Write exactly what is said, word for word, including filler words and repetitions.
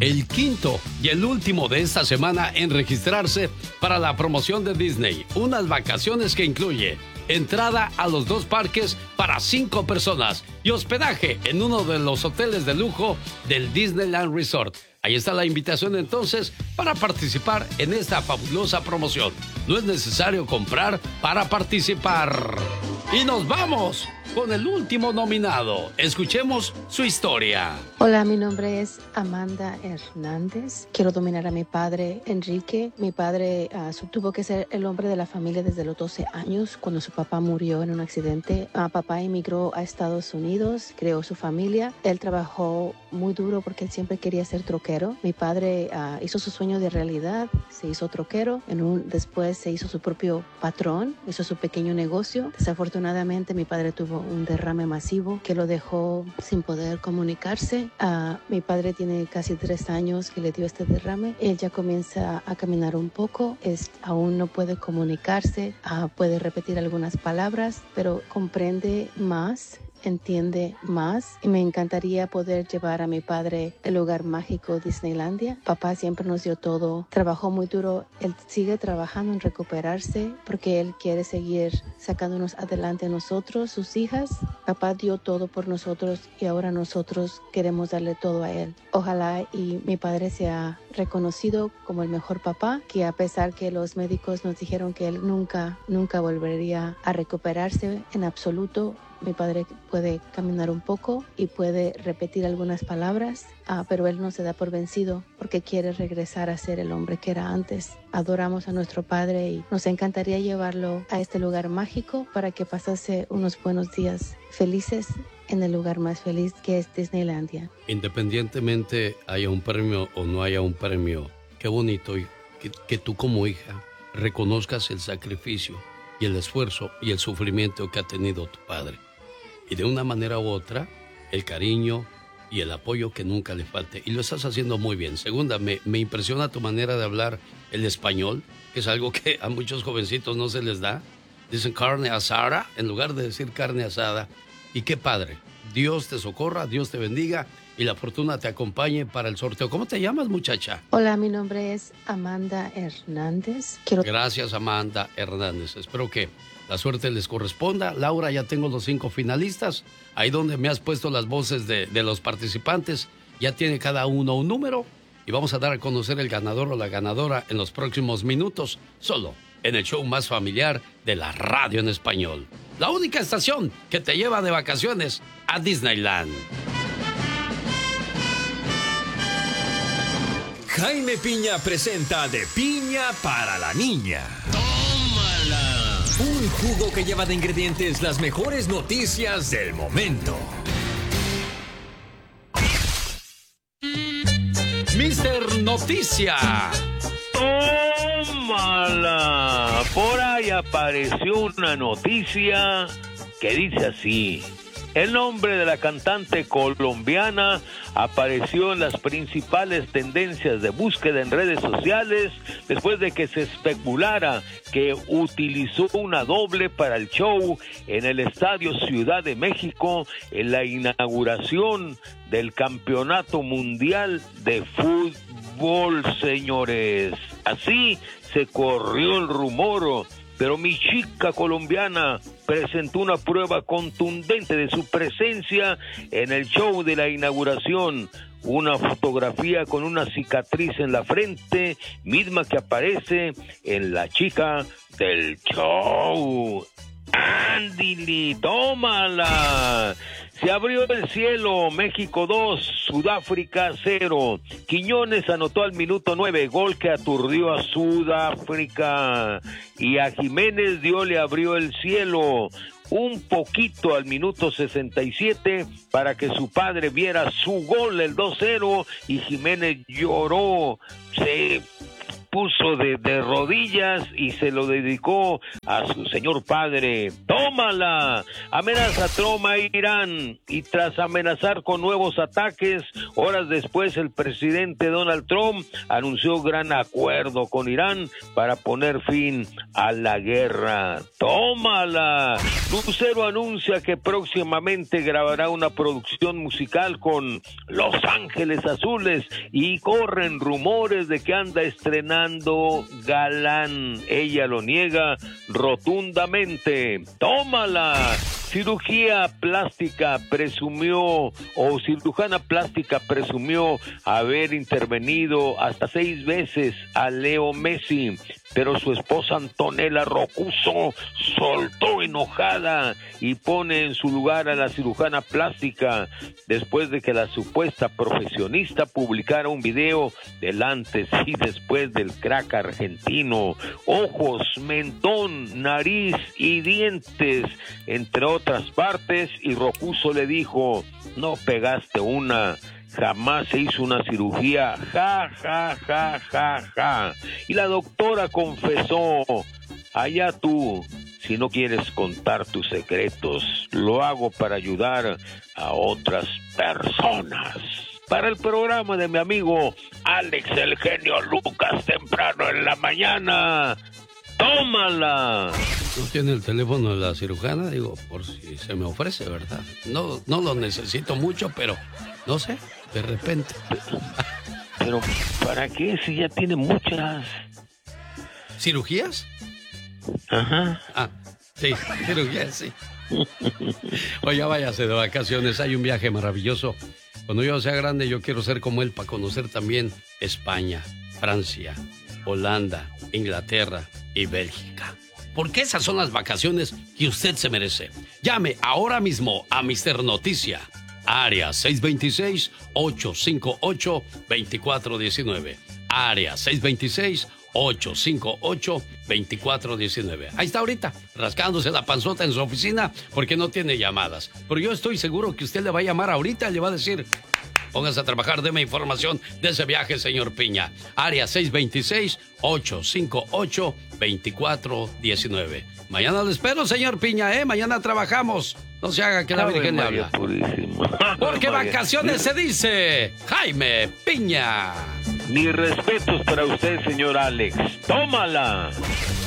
el quinto y el último de esta semana en registrarse para la promoción de Disney. Unas vacaciones que incluye entrada a los dos parques para cinco personas y hospedaje en uno de los hoteles de lujo del Disneyland Resort. Ahí está la invitación entonces para participar en esta fabulosa promoción. No es necesario comprar para participar. Y nos vamos con el último nominado. Escuchemos su historia. Hola, mi nombre es Amanda Hernández. Quiero dominar a mi padre, Enrique. Mi padre uh, tuvo que ser el hombre de la familia desde los doce años, cuando su papá murió en un accidente. Uh, papá emigró a Estados Unidos, creó su familia. Él trabajó muy duro porque él siempre quería ser troquero. Mi padre uh, hizo su sueño de realidad, se hizo troquero. En un, después se hizo su propio patrón, hizo su pequeño negocio. Desafortunadamente, mi padre tuvo un derrame masivo que lo dejó sin poder comunicarse. Uh, mi padre tiene casi tres años que le dio este derrame. Él ya comienza a caminar un poco, es, aún no puede comunicarse, uh, puede repetir algunas palabras, pero comprende más, entiende más, y me encantaría poder llevar a mi padre al lugar mágico Disneylandia. Papá siempre nos dio todo, trabajó muy duro, él sigue trabajando en recuperarse porque él quiere seguir sacándonos adelante a nosotros, sus hijas. Papá dio todo por nosotros y ahora nosotros queremos darle todo a él. Ojalá y mi padre sea reconocido como el mejor papá, que a pesar que los médicos nos dijeron que él nunca, nunca volvería a recuperarse en absoluto, mi padre puede caminar un poco y puede repetir algunas palabras, uh, pero él no se da por vencido porque quiere regresar a ser el hombre que era antes. Adoramos a nuestro padre y nos encantaría llevarlo a este lugar mágico para que pasase unos buenos días felices en el lugar más feliz que es Disneylandia. Independientemente haya un premio o no haya un premio, qué bonito y que, que tú como hija reconozcas el sacrificio y el esfuerzo y el sufrimiento que ha tenido tu padre. Y de una manera u otra, el cariño y el apoyo que nunca le falte. Y lo estás haciendo muy bien. Segunda, me, me impresiona tu manera de hablar el español, que es algo que a muchos jovencitos no se les da. Dicen carne asada en lugar de decir carne asada. Y qué padre. Dios te socorra, Dios te bendiga y la fortuna te acompañe para el sorteo. ¿Cómo te llamas, muchacha? Hola, mi nombre es Amanda Hernández. Quiero... Gracias, Amanda Hernández. Espero que la suerte les corresponda. Laura, ya tengo los cinco finalistas. Ahí donde me has puesto las voces de, de los participantes, ya tiene cada uno un número. Y vamos a dar a conocer el ganador o la ganadora en los próximos minutos, solo en el show más familiar de la radio en español. La única estación que te lleva de vacaciones a Disneyland. Jaime Piña presenta De Piña para la Niña. Un jugo que lleva de ingredientes las mejores noticias del momento. mister Noticia. ¡Tómala! Por ahí apareció una noticia que dice así. El nombre de la cantante colombiana apareció en las principales tendencias de búsqueda en redes sociales después de que se especulara que utilizó una doble para el show en el Estadio Ciudad de México en la inauguración del Campeonato Mundial de Fútbol, señores. Así se corrió el rumor. Pero mi chica colombiana presentó una prueba contundente de su presencia en el show de la inauguración. Una fotografía con una cicatriz en la frente, misma que aparece en La Chica del Show. ¡Ándale, tómala! Se abrió el cielo, México dos, Sudáfrica cero. Quiñones anotó al minuto nueve, gol que aturdió a Sudáfrica. Y a Jiménez Dios le abrió el cielo un poquito al minuto sesenta y siete para que su padre viera su gol, el dos cero, y Jiménez lloró. Se puso de, de rodillas y se lo dedicó a su señor padre. ¡Tómala! Amenaza Trump a Irán, y tras amenazar con nuevos ataques, horas después el presidente Donald Trump anunció gran acuerdo con Irán para poner fin a la guerra. ¡Tómala! Lucero anuncia que próximamente grabará una producción musical con Los Ángeles Azules y corren rumores de que anda estrenando galán. Ella lo niega rotundamente. ¡Tómala! Cirugía plástica presumió, o cirujana plástica presumió haber intervenido hasta seis veces a Leo Messi, pero su esposa Antonella Rocuso soltó enojada y pone en su lugar a la cirujana plástica después de que la supuesta profesionista publicara un video del antes y después del crack argentino. Ojos, mentón, nariz y dientes, entre otras partes, y Rocuso le dijo: no pegaste una, jamás se hizo una cirugía, ja, ja, ja, ja, ja. Y la doctora confesó: allá tú, si no quieres contar tus secretos, lo hago para ayudar a otras personas. Para el programa de mi amigo Alex el genio Lucas, temprano en la mañana, tómala. ¿No tiene el teléfono de la cirujana? Digo, por si se me ofrece, ¿verdad? No, no lo necesito mucho, pero no sé, de repente. Pero, ¿para qué si ya tiene muchas? ¿Cirugías? Ajá. Ah, sí, cirugías, sí. Oye, váyase de vacaciones, hay un viaje maravilloso. Cuando yo sea grande, yo quiero ser como él para conocer también España, Francia, Holanda, Inglaterra y Bélgica. Porque esas son las vacaciones que usted se merece. Llame ahora mismo a mister Noticia, área seis dos seis, ocho cinco ocho, dos cuatro uno nueve. Área seis dos seis, ocho cinco ocho, dos cuatro uno nueve. Ahí está ahorita, rascándose la panzota en su oficina porque no tiene llamadas. Pero yo estoy seguro que usted le va a llamar ahorita y le va a decir: póngase a trabajar, deme información de ese viaje, señor Piña. Área seis dos seis, ocho cinco ocho, dos cuatro uno nueve. Mañana le espero, señor Piña, ¿eh? Mañana trabajamos. No se haga que la Ave Virgen le María habla. Purísima. Porque María. vacaciones se dice Jaime Piña. Mis respetos para usted, señor Alex. ¡Tómala!